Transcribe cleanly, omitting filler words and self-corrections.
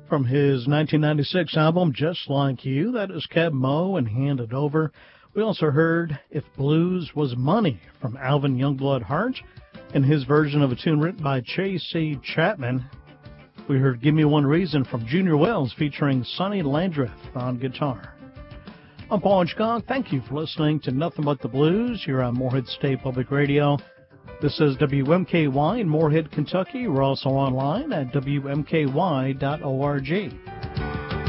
From his 1996 album, Just Like You, that is Keb Mo and Hand It Over. We also heard If Blues Was Money from Alvin Youngblood Hart and his version of a tune written by J.C. Chapman. We heard Give Me One Reason from Junior Wells featuring Sonny Landreth on guitar. I'm Paul Hitchcock. Thank you for listening to Nothing But the Blues here on Morehead State Public Radio. This is WMKY in Morehead, Kentucky. We're also online at WMKY.org.